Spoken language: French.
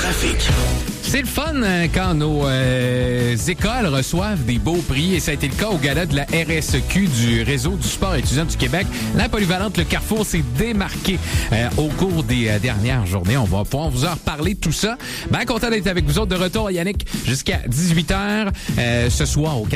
trafic. C'est le fun quand nos écoles reçoivent des beaux prix et ça a été le cas au gala de la RSEQ du Réseau du sport étudiant du Québec. La polyvalente Le Carrefour s'est démarquée au cours des dernières journées. On va pouvoir vous en reparler de tout ça. Ben content d'être avec vous autres de retour, Yannick, jusqu'à 18h ce soir au